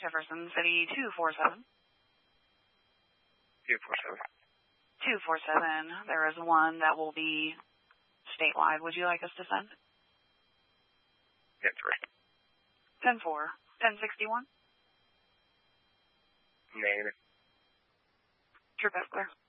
Jefferson City 247. 247. 247. There is one that will be statewide. Would you like us to send? 10-3. 10-4. 1061. Negative. True, that's clear.